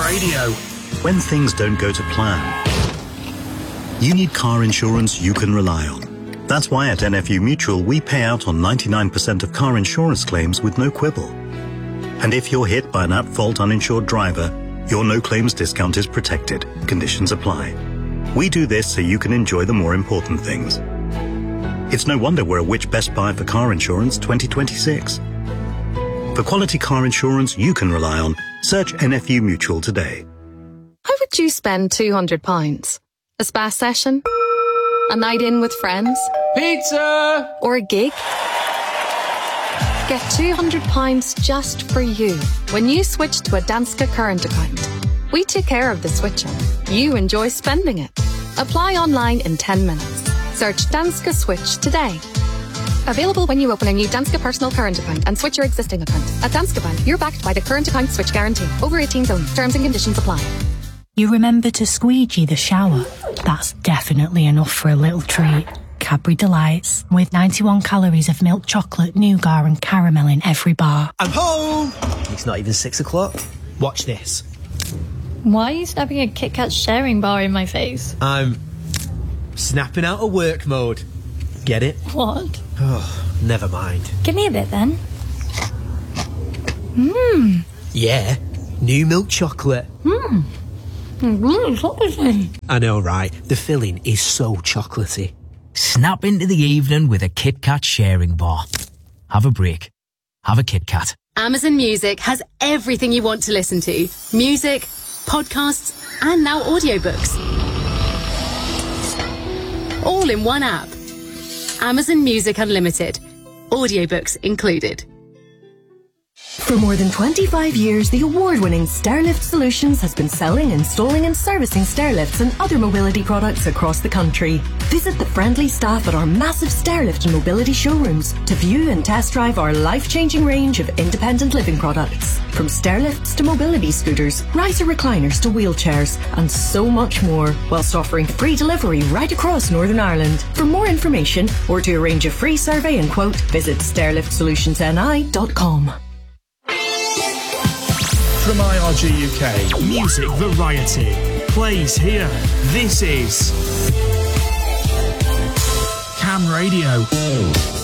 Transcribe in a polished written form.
Radio. When things don't go to plan, you need car insurance you can rely on. That's why at NFU Mutual we pay out on 99% of car insurance claims with no quibble. And if you're hit by an at-fault uninsured driver, your no-claims discount is protected. Conditions apply. We do this so you can enjoy the more important things. It's no wonder we're a Which Best Buy for Car Insurance 2026. For quality car insurance you can rely on, search NFU Mutual today. How would you spend £200? A spa session? A night in with friends? Pizza! Or a gig? Get £200 just for you when you switch to a Danske current account. We take care of the switching. You enjoy spending it. Apply online in 10 minutes. Search Danske Switch today. Available when you open a new Danske personal current account and switch your existing account. At Danske Bank, you're backed by the current account switch guarantee. Over 18s only. Terms and conditions apply. You remember to squeegee the shower? That's definitely enough for a little treat. Cadbury Delights, with 91 calories of milk chocolate, nougat and caramel in every bar. I'm home! It's not even 6 o'clock. Watch this. Why are you snapping a Kit Kat sharing bar in my face? I'm snapping out of work mode. Get it? What? Oh, never mind. Give me a bit then. Yeah, new milk chocolate. Really chocolatey. I know, right? The filling is so chocolatey. Snap into the evening with a Kit Kat sharing bar. Have a break. Have a Kit Kat. Amazon Music has everything you want to listen to. Music, podcasts, and now audiobooks. All in one app. Amazon Music Unlimited. Audiobooks included. For more than 25 years, the award-winning Stairlift Solutions has been selling, installing and servicing stairlifts and other mobility products across the country. Visit the friendly staff at our massive stairlift and mobility showrooms to view and test drive our life-changing range of independent living products. From stairlifts to mobility scooters, riser recliners to wheelchairs, and so much more, whilst offering free delivery right across Northern Ireland. For more information or to arrange a free survey and quote, visit stairliftsolutionsni.com. From IRG UK, music variety plays here. This is Cam Radio.